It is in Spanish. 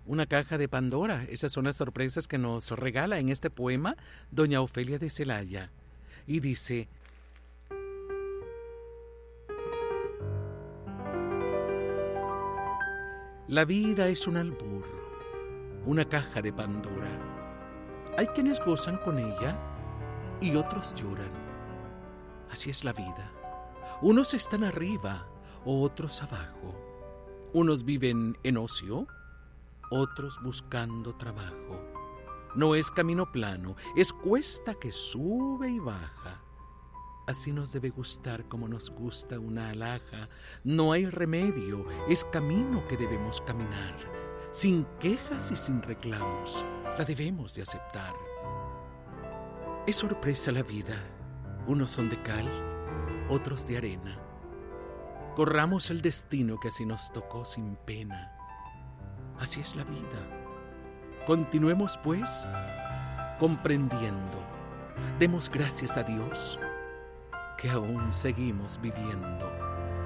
una caja de Pandora. Esas son las sorpresas que nos regala en este poema doña Ofelia de Celaya. Y dice: la vida es un albur, una caja de Pandora. Hay quienes gozan con ella y otros lloran. Así es la vida. Unos están arriba, otros abajo. Unos viven en ocio, otros buscando trabajo. No es camino plano, es cuesta que sube y baja. Así nos debe gustar como nos gusta una alhaja. No hay remedio, es camino que debemos caminar. Sin quejas y sin reclamos, la debemos de aceptar. Es sorpresa la vida. Unos son de cal, otros de arena. Corramos el destino que así nos tocó sin pena. Así es la vida. Continuemos pues comprendiendo. Demos gracias a Dios que aún seguimos viviendo.